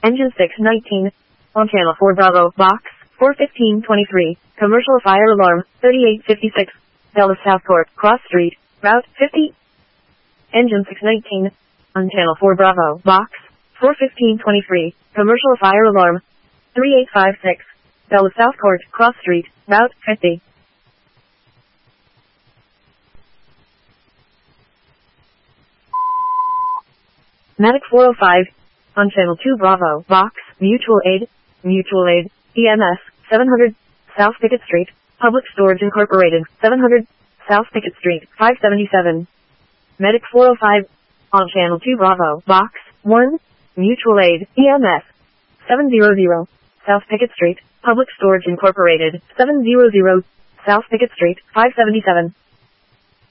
Engine 619. On Channel 4 Bravo, Box 41523. Commercial fire alarm 3856. Dallas Southport, Cross Street, Route 50. Engine 619. On Channel 4 Bravo, Box 41523. Commercial fire alarm 3856. Dallas Southport, Cross Street, Route 50. Medic 405. On Channel 2 Bravo, Box, Mutual Aid, EMS, 700, South Pickett Street, Public Storage Incorporated, 700, South Pickett Street, 577. Medic 405. On Channel 2 Bravo, Box, 1, Mutual Aid, EMS, 700, South Pickett Street, Public Storage Incorporated, 700, South Pickett Street, 577.